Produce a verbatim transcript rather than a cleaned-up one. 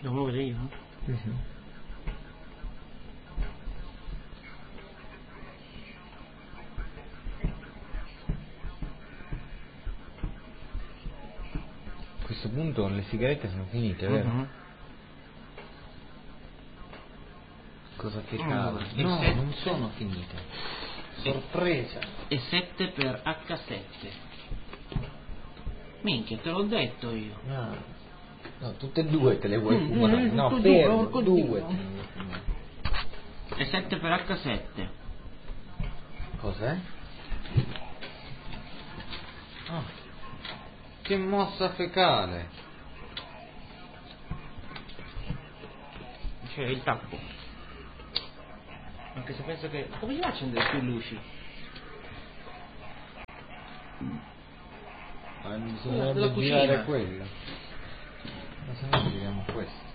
Devo vedere io? Sì, sì. A questo punto le sigarette sono finite, vero? Mm-hmm. Cosa che Allora, cade? e No, sette? non sono finite. Sorpresa. E sette per acca sette. Minchia, te l'ho detto io. No, no, tutte e due te le vuoi Mm, fumare. mm, No, tutte e due, fermo, porco due Dio. te le vuoi fumare. E sette per acca sette. Cos'è? Ah, che mossa fecale. C'è il tappo. Anche se penso che... Come si fa a accendere più luci? Ma Della bisognerebbe cucina. girare quello. Ma se no giriamo questo.